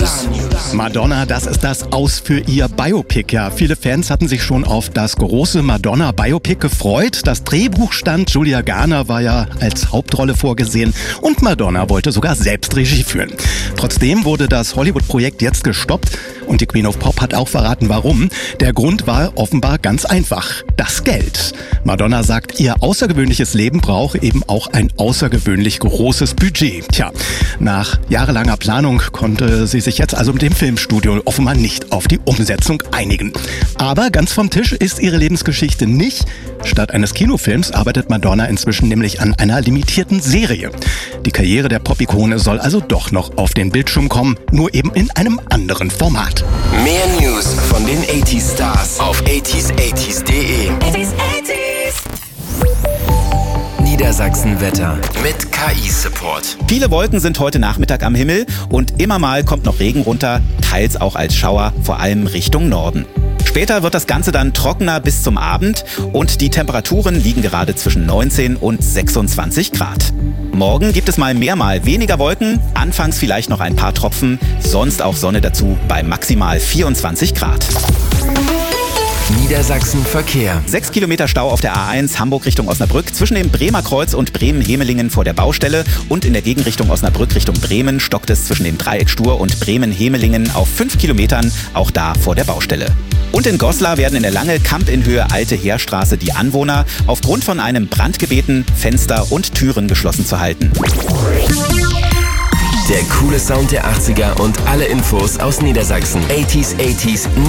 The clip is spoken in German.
News. Madonna, das ist das Aus für ihr Biopic. Ja, viele Fans hatten sich schon auf das große Madonna-Biopic gefreut. Das Drehbuch stand, Julia Garner war ja als Hauptrolle vorgesehen und Madonna wollte sogar selbst Regie führen. Trotzdem wurde das Hollywood-Projekt jetzt gestoppt und die Queen of Pop hat auch verraten, warum. Der Grund war offenbar ganz einfach: das Geld. Madonna sagt, ihr außergewöhnliches Leben brauche eben auch ein außergewöhnlich großes Budget. Tja, nach jahrelanger Planung konnte sie sich jetzt also mit dem Filmstudio offenbar nicht auf die Umsetzung einigen. Aber ganz vom Tisch ist ihre Lebensgeschichte nicht. Statt eines Kinofilms arbeitet Madonna inzwischen nämlich an einer limitierten Serie. Die Karriere der Pop-Ikone soll also doch noch auf den Bildschirm kommen, nur eben in einem anderen Format. Mehr News von den 80s Stars auf 80s80s.de. Niedersachsen-Wetter mit KI-Support. Viele Wolken sind heute Nachmittag am Himmel und immer mal kommt noch Regen runter, teils auch als Schauer, vor allem Richtung Norden. Später wird das Ganze dann trockener bis zum Abend und die Temperaturen liegen gerade zwischen 19 und 26 Grad. Morgen gibt es mal mehr, mal weniger Wolken, anfangs vielleicht noch ein paar Tropfen, sonst auch Sonne dazu bei maximal 24 Grad. Niedersachsen Verkehr. 6 Kilometer Stau auf der A1 Hamburg Richtung Osnabrück zwischen dem Bremer Kreuz und Bremen-Hemelingen vor der Baustelle und in der Gegenrichtung Osnabrück Richtung Bremen stockt es zwischen dem Dreieck Stur und Bremen-Hemelingen auf 5 Kilometern, auch da vor der Baustelle. Und in Goslar werden in der Lange-Kamp in Höhe Alte Heerstraße die Anwohner aufgrund von einem Brand gebeten, Fenster und Türen geschlossen zu halten. Der coole Sound der 80er und alle Infos aus Niedersachsen. 80s